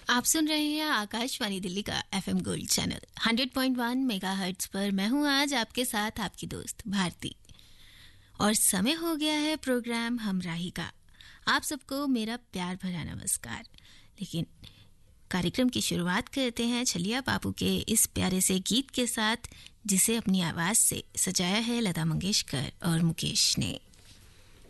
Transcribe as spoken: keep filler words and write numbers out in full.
आप सुन रहे हैं आकाशवाणी दिल्ली का FM gold channel hundred point one megahertz पर। मैं हूं आज आपके साथ आपकी दोस्त भारती और समय हो गया है प्रोग्राम हमराही का। आप सबको मेरा प्यार भरा नमस्कार। लेकिन कार्यक्रम की शुरुआत करते हैं छलिया बाबू के इस प्यारे से गीत के साथ, जिसे अपनी आवाज से सजाया है लता मंगेशकर और मुकेश ने।